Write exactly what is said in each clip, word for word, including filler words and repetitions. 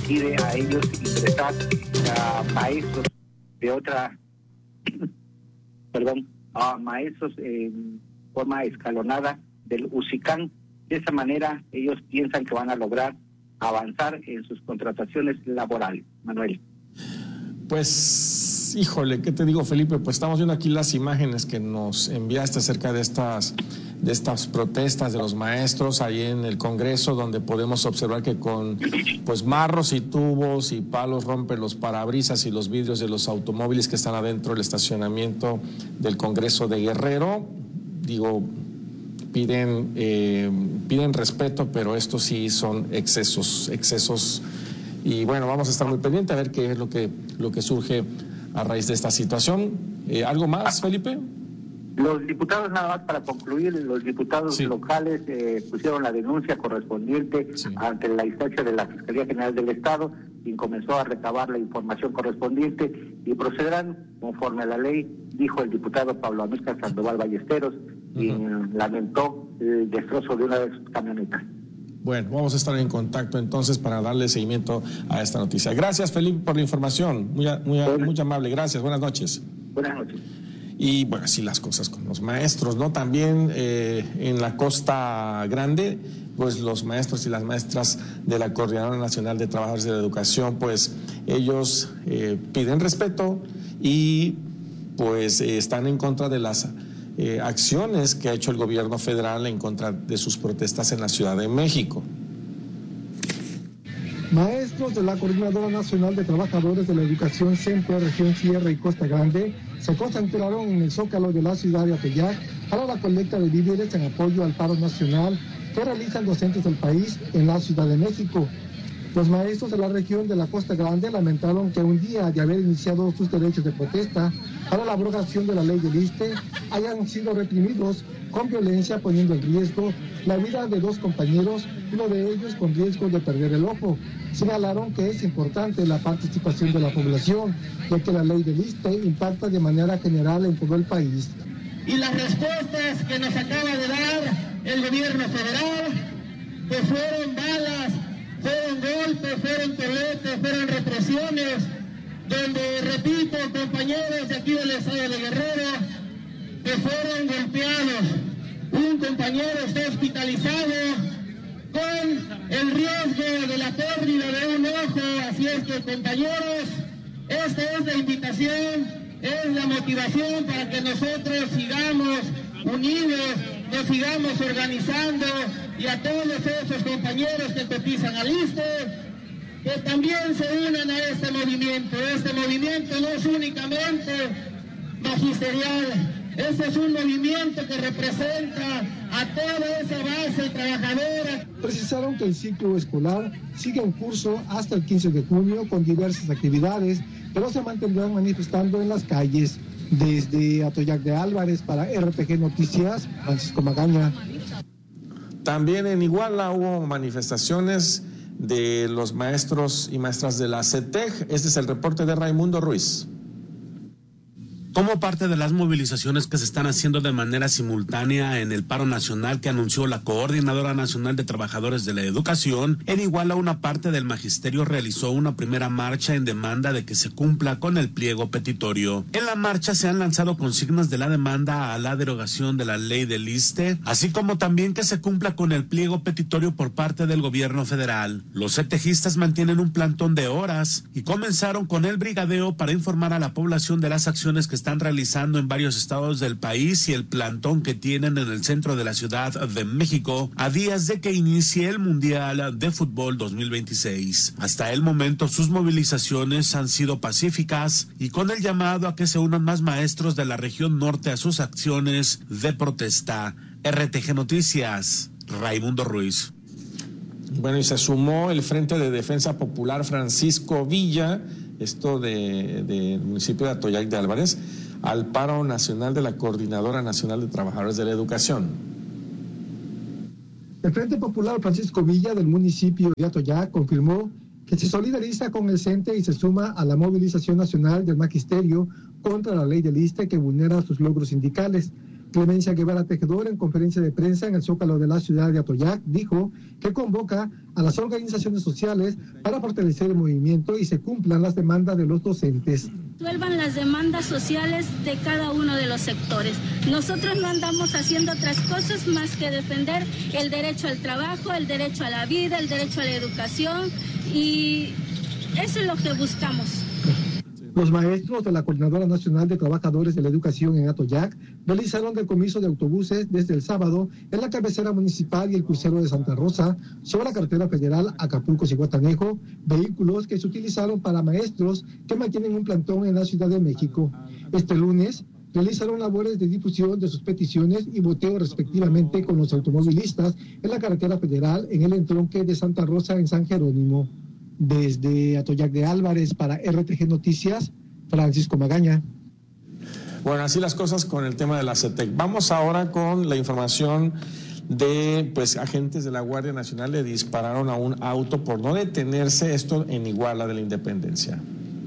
pide a ellos ingresar a maestros de otra, perdón, a maestros en forma escalonada del UCICAN. De esa manera ellos piensan que van a lograr avanzar en sus contrataciones laborales. Manuel. Pues, híjole, ¿qué te digo, Felipe? Pues estamos viendo aquí las imágenes que nos enviaste acerca de estas, de estas protestas de los maestros ahí en el Congreso, donde podemos observar que con pues marros y tubos y palos rompen los parabrisas y los vidrios de los automóviles que están adentro del estacionamiento del Congreso de Guerrero. Digo, piden, eh, piden respeto, pero estos sí son excesos, excesos. Y bueno, vamos a estar muy pendientes a ver qué es lo que, lo que surge a raíz de esta situación. Eh, ¿Algo más, Felipe? Los diputados, nada más para concluir, los diputados sí. locales eh, pusieron la denuncia correspondiente sí. ante la instancia de la Fiscalía General del Estado, quien comenzó a recabar la información correspondiente y procederán conforme a la ley, dijo el diputado Pablo Amílcar Sandoval Ballesteros, quien uh-huh. lamentó el destrozo de una de sus camionetas. Bueno, vamos a estar en contacto entonces para darle seguimiento a esta noticia. Gracias, Felipe, por la información. Muy, muy, muy amable. Gracias. Buenas noches. Buenas noches. Y bueno, así las cosas con los maestros, ¿no? También eh, en la Costa Grande, pues los maestros y las maestras de la Coordinadora Nacional de Trabajadores de la Educación, pues ellos eh, piden respeto y pues eh, están en contra de las Eh, acciones que ha hecho el gobierno federal en contra de sus protestas en la Ciudad de México. Maestros de la Coordinadora Nacional de Trabajadores de la Educación Centro, Región Sierra y Costa Grande se concentraron en el Zócalo de la ciudad de Atoyac para la colecta de víveres en apoyo al paro nacional que realizan docentes del país en la Ciudad de México. Los maestros de la región de la Costa Grande lamentaron que un día de haber iniciado sus derechos de protesta para la abrogación de la ley del ISSSTE hayan sido reprimidos con violencia, poniendo en riesgo la vida de dos compañeros, uno de ellos con riesgo de perder el ojo. Señalaron que es importante la participación de la población, ya que la ley del ISSSTE impacta de manera general en todo el país. Y las respuestas que nos acaba de dar el gobierno federal, pues fueron balas, fueron golpes, fueron toletes, fueron represiones, donde, repito, compañeros de aquí del estado de Guerrero, que fueron golpeados. Un compañero está hospitalizado con el riesgo de la pérdida de un ojo. Así es que, compañeros, esta es la invitación, es la motivación para que nosotros sigamos unidos, nos sigamos organizando, y a todos esos compañeros que cotizan al ISSSTE, que también se unan a este movimiento. Este movimiento no es únicamente magisterial, este es un movimiento que representa a toda esa base trabajadora. Precisaron que el ciclo escolar sigue en curso hasta el quince de junio con diversas actividades, pero se mantendrán manifestando en las calles. Desde Atoyac de Álvarez para R T G Noticias, Francisco Magaña. También en Iguala hubo manifestaciones de los maestros y maestras de la CETEG. Este es el reporte de Raimundo Ruiz. Como parte de las movilizaciones que se están haciendo de manera simultánea en el paro nacional que anunció la Coordinadora Nacional de Trabajadores de la Educación, en Iguala una parte del magisterio realizó una primera marcha en demanda de que se cumpla con el pliego petitorio. En la marcha se han lanzado consignas de la demanda a la derogación de la ley del ISSSTE, así como también que se cumpla con el pliego petitorio por parte del gobierno federal. Los cetejistas mantienen un plantón de horas y comenzaron con el brigadeo para informar a la población de las acciones que están realizando en varios estados del país y el plantón que tienen en el centro de la Ciudad de México a días de que inicie el Mundial de Fútbol dos mil veintiséis. Hasta el momento sus movilizaciones han sido pacíficas y con el llamado a que se unan más maestros de la región norte a sus acciones de protesta. R T G Noticias, Raimundo Ruiz. Bueno, y se sumó el Frente de Defensa Popular Francisco Villa, esto del de, de municipio de Atoyac de Álvarez, al paro nacional de la Coordinadora Nacional de Trabajadores de la Educación. El Frente Popular Francisco Villa del municipio de Atoyac confirmó que se solidariza con el CENTE y se suma a la movilización nacional del magisterio contra la ley del ISSSTE que vulnera sus logros sindicales. Clemencia Guevara Tejedor, en conferencia de prensa en el Zócalo de la ciudad de Atoyac, dijo que convoca a las organizaciones sociales para fortalecer el movimiento y se cumplan las demandas de los docentes. Resuelvan las demandas sociales de cada uno de los sectores. Nosotros no andamos haciendo otras cosas más que defender el derecho al trabajo, el derecho a la vida, el derecho a la educación, y eso es lo que buscamos. Los maestros de la Coordinadora Nacional de Trabajadores de la Educación en Atoyac realizaron decomiso de autobuses desde el sábado en la cabecera municipal y el crucero de Santa Rosa sobre la carretera federal Acapulco-Zihuatanejo, vehículos que se utilizaron para maestros que mantienen un plantón en la Ciudad de México. Este lunes realizaron labores de difusión de sus peticiones y voteo respectivamente con los automovilistas en la carretera federal en el entronque de Santa Rosa en San Jerónimo. Desde Atoyac de Álvarez para R T G Noticias, Francisco Magaña. Bueno, así las cosas con el tema de la CETEC. Vamos ahora con la información de, pues, agentes de la Guardia Nacional le dispararon a un auto por no detenerse, esto en Iguala de la Independencia.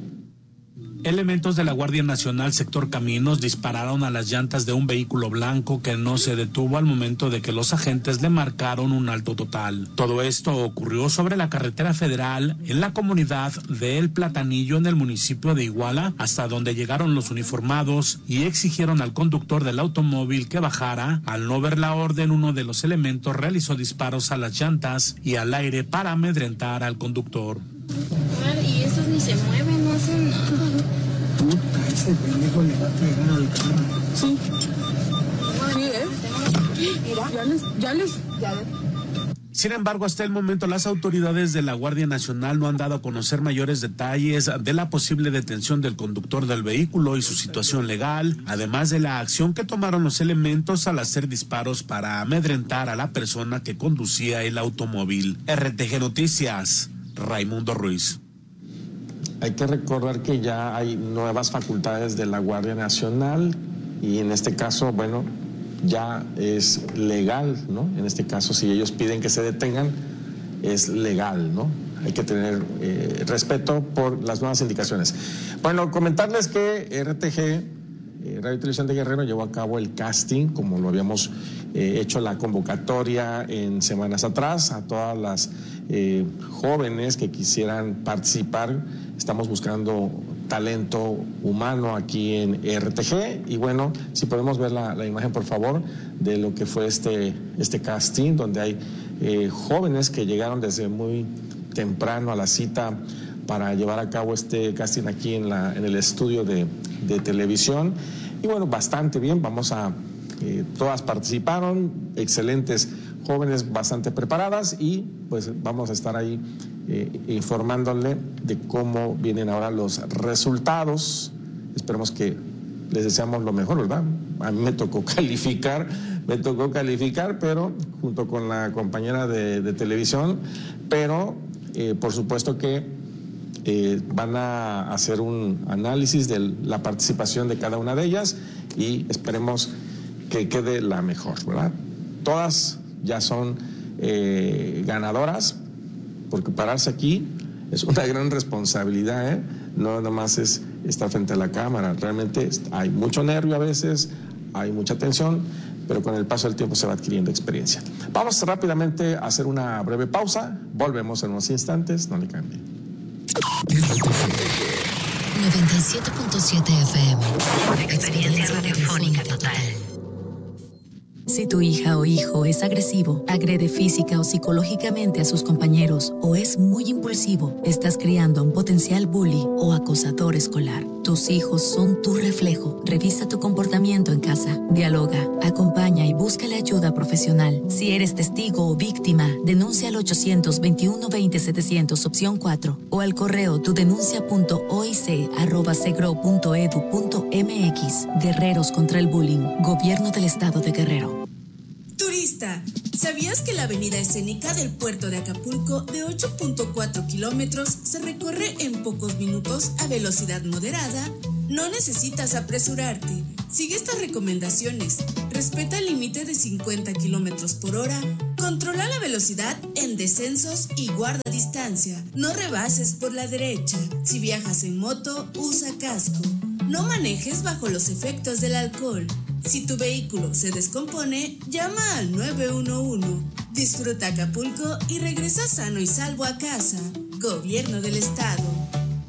Elementos de la Guardia Nacional sector Caminos dispararon a las llantas de un vehículo blanco que no se detuvo al momento de que los agentes le marcaron un alto total. Todo esto ocurrió sobre la carretera federal en la comunidad de El Platanillo en el municipio de Iguala, hasta donde llegaron los uniformados y exigieron al conductor del automóvil que bajara. Al no ver la orden, uno de los elementos realizó disparos a las llantas y al aire para amedrentar al conductor. Y esos ni se mueven, no hacen nada. Puta, ese pendejo le va a pegar al carro. Sí. Sí, ¿eh? Mira, ya les, ya les, ya les. Sin embargo, hasta el momento las autoridades de la Guardia Nacional no han dado a conocer mayores detalles de la posible detención del conductor del vehículo y su situación legal, además de la acción que tomaron los elementos al hacer disparos para amedrentar a la persona que conducía el automóvil. R T G Noticias, Raimundo Ruiz. Hay que recordar que ya hay nuevas facultades de la Guardia Nacional y en este caso, bueno, ya es legal, ¿no? En este caso, si ellos piden que se detengan, es legal, ¿no? Hay que tener eh, respeto por las nuevas indicaciones. Bueno, comentarles que R T G, eh, Radio y Televisión de Guerrero, llevó a cabo el casting, como lo habíamos eh, hecho la convocatoria en semanas atrás, a todas las eh, jóvenes que quisieran participar. Estamos buscando talento humano aquí en R T G y bueno, si podemos ver la, la imagen por favor de lo que fue este, este casting, donde hay eh, jóvenes que llegaron desde muy temprano a la cita para llevar a cabo este casting aquí en, la, en el estudio de, de televisión y bueno, bastante bien, vamos a, eh, todas participaron, excelentes jóvenes bastante preparadas y pues vamos a estar ahí eh, informándole de cómo vienen ahora los resultados. Esperemos que les deseamos lo mejor, ¿verdad? A mí me tocó calificar, me tocó calificar, pero junto con la compañera de, de televisión, pero eh, por supuesto que eh, van a hacer un análisis de la participación de cada una de ellas y esperemos que quede la mejor, ¿verdad? Todas ya son eh, ganadoras, porque pararse aquí es una gran responsabilidad, ¿eh? No nada más es estar frente a la cámara, realmente hay mucho nervio a veces, hay mucha tensión, pero con el paso del tiempo se va adquiriendo experiencia. Vamos rápidamente a hacer una breve pausa, volvemos en unos instantes, no le cambien. noventa y siete punto siete F M. Experiencia radiofónica total. Si tu hija o hijo es agresivo, agrede física o psicológicamente a sus compañeros o es muy impulsivo, estás criando a un potencial bully o acosador escolar. Tus hijos son tu reflejo. Revisa tu comportamiento en casa. Dialoga, acompaña y búscale ayuda profesional. Si eres testigo o víctima, denuncia al ochocientos veintiuno veinte setecientos opción cuatro o al correo tudenuncia punto oic arroba segro punto edu punto mx. Guerreros contra el bullying. Gobierno del Estado de Guerrero. Turista, ¿sabías que la avenida escénica del puerto de Acapulco de ocho punto cuatro kilómetros se recorre en pocos minutos a velocidad moderada? No necesitas apresurarte. Sigue estas recomendaciones. Respeta el límite de cincuenta kilómetros por hora. Controla la velocidad en descensos y guarda distancia. No rebases por la derecha. Si viajas en moto, usa casco. No manejes bajo los efectos del alcohol. Si tu vehículo se descompone, llama al nueve uno uno. Disfruta Acapulco y regresa sano y salvo a casa. Gobierno del Estado.